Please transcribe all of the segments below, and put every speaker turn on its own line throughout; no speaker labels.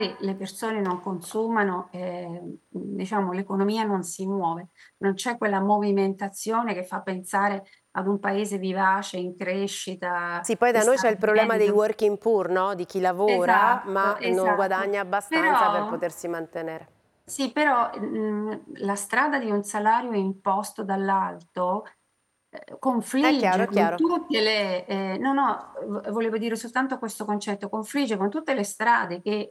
le persone non consumano, diciamo l'economia non si muove, non c'è quella movimentazione che fa pensare ad un paese vivace, in crescita,
Sì, poi
che
da noi
sta
c'è il problema dei
vivendo.
working poor, no? Di chi lavora
Esatto,
ma non
esatto.
guadagna abbastanza per
Però
potersi mantenere.
sì, però, la strada di un salario imposto dall'alto,
È
confligge con
chiaro.
tutte le no, no, volevo dire soltanto questo concetto, confligge con tutte le strade che,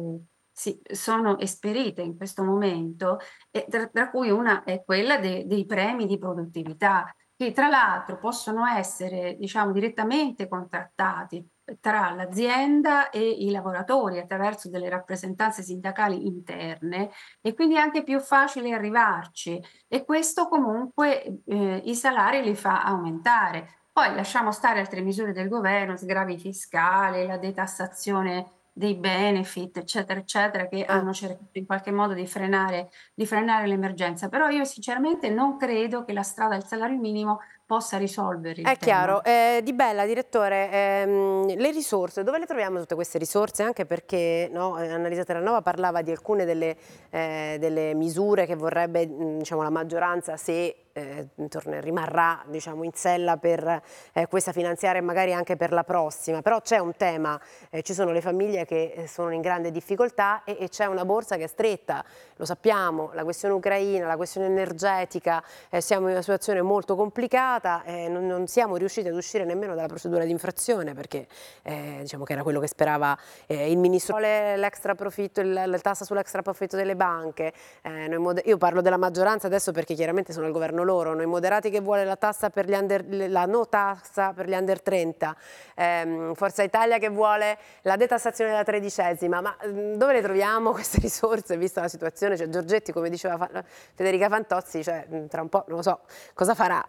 sono esperite in questo momento e tra cui una è quella dei premi di produttività, che tra l'altro possono essere, diciamo, direttamente contrattati tra l'azienda e i lavoratori attraverso delle rappresentanze sindacali interne e quindi è anche più facile arrivarci e questo comunque, i salari li fa aumentare. Poi lasciamo stare altre misure del governo, sgravi fiscali, la detassazione dei benefit, eccetera, che
Eh.
hanno cercato in qualche modo di frenare l'emergenza. Però io sinceramente non credo che la strada del salario minimo possa risolvere
È
il tema.
chiaro. Di Bella, direttore, le risorse, dove le troviamo tutte queste risorse? Anche perché no, Annalisa Terranova parlava di alcune delle misure che vorrebbe diciamo, la maggioranza se rimarrà diciamo, in sella per questa finanziaria e magari anche per la prossima. Però c'è un tema, ci sono le famiglie che sono in grande difficoltà e c'è una borsa che è stretta, lo sappiamo, la questione ucraina, la questione energetica, siamo in una situazione molto complicata, non siamo riusciti ad uscire nemmeno dalla procedura di infrazione perché diciamo che era quello che sperava il ministro. Vuole l'extra profitto, la tassa sull'extra profitto delle banche, io parlo della maggioranza adesso perché chiaramente sono al governo loro, noi moderati che vuole la tassa per la no tassa per gli under 30, Forza Italia che vuole la detassazione della tredicesima, ma dove le troviamo queste risorse vista la situazione? Cioè, Giorgetti, come diceva Federica Fantozzi, cioè, tra un po' non lo so cosa farà.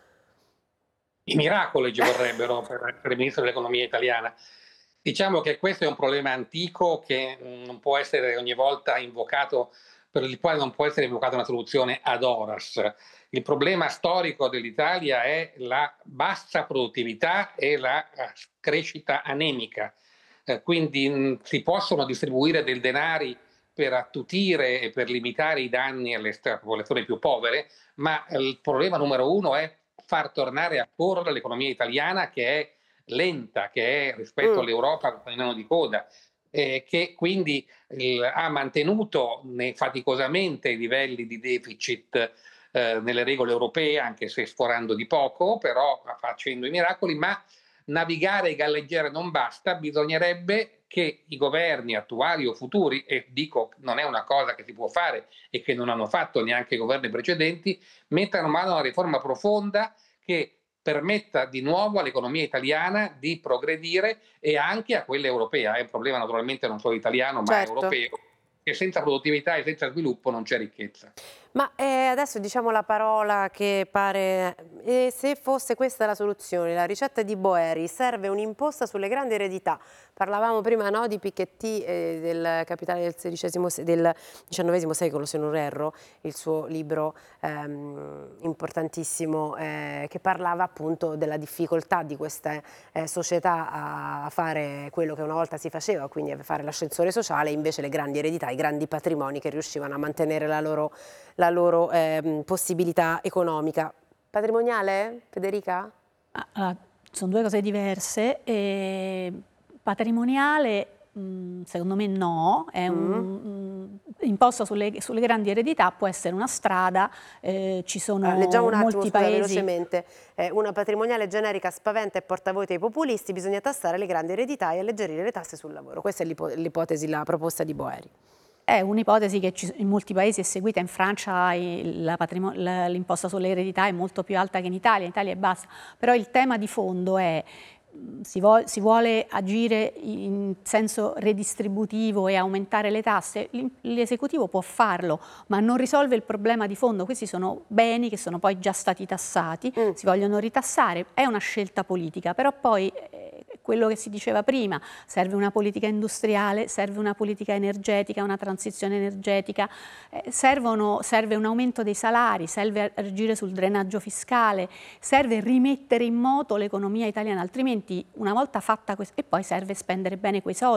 I miracoli ci vorrebbero per il ministro dell'economia italiana. Diciamo che questo è un problema antico che non può essere ogni volta invocato, per il quale non può essere invocata una soluzione ad horas. Il problema storico dell'Italia è la bassa produttività e la crescita anemica. Quindi si possono distribuire del denari per attutire e per limitare i danni alle popolazioni più povere, ma il problema numero uno è far tornare a correre l'economia italiana che è lenta, che è rispetto
Mm.
all'Europa un fenomeno di coda, che quindi ha mantenuto faticosamente i livelli di deficit nelle regole europee, anche se sforando di poco, però facendo i miracoli, ma navigare e galleggiare non basta, bisognerebbe che i governi attuali o futuri, e dico non è una cosa che si può fare e che non hanno fatto neanche i governi precedenti, mettano mano a una riforma profonda che permetta di nuovo all'economia italiana di progredire e anche a quella europea. È un problema naturalmente non solo italiano ma
Certo.
europeo, che senza produttività e senza sviluppo non c'è ricchezza.
Ma adesso diciamo la parola che pare, se fosse questa la soluzione, la ricetta di Boeri, serve un'imposta sulle grandi eredità. Parlavamo prima no, di Piketty del capitale del XIX secolo, se non erro, il suo libro importantissimo che parlava appunto della difficoltà di queste società a fare quello che una volta si faceva, quindi a fare l'ascensore sociale, invece le grandi eredità, i grandi patrimoni che riuscivano a mantenere la loro possibilità economica. Patrimoniale, Federica?
Sono due cose diverse. Patrimoniale, secondo me no, è imposta sulle grandi eredità può essere una strada, ci sono
Leggiamo un attimo,
molti
scusa,
paesi.
velocemente. Una patrimoniale generica spaventa e porta voti ai populisti, bisogna tassare le grandi eredità e alleggerire le tasse sul lavoro. Questa è l'ipotesi, la proposta di Boeri.
È un'ipotesi che in molti paesi è seguita, in Francia l'imposta sulle eredità è molto più alta che in Italia è bassa, però il tema di fondo è si vuole agire in senso redistributivo e aumentare le tasse, l'esecutivo può farlo, ma non risolve il problema di fondo. Questi sono beni che sono poi già stati tassati, si vogliono ritassare, è una scelta politica, però poi quello che si diceva prima, serve una politica industriale, serve una politica energetica, una transizione energetica, serve un aumento dei salari, serve agire sul drenaggio fiscale, serve rimettere in moto l'economia italiana, altrimenti una volta fatta questo, e poi serve spendere bene quei soldi.